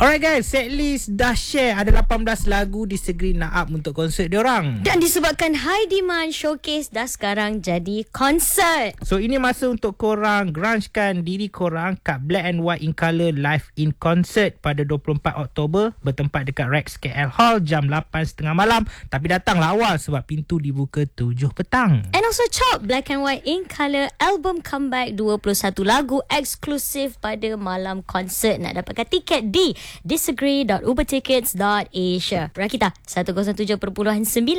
Alright guys, setlist dah share. Ada 18 lagu Disagree nak up untuk konsert diorang. Dan disebabkan high demand, showcase dah sekarang jadi konsert. So ini masa untuk korang grungekan diri korang kat Black and White in Colour live in concert pada 24 Oktober bertempat dekat Rex KL Hall jam 8.30 malam. Tapi datanglah awal sebab pintu dibuka 7 petang. And also Chop Black and White in Colour album comeback 21 lagu eksklusif pada malam konsert. Nak dapatkan tiket di disagree.ubertickets.asia. Rakita 107.9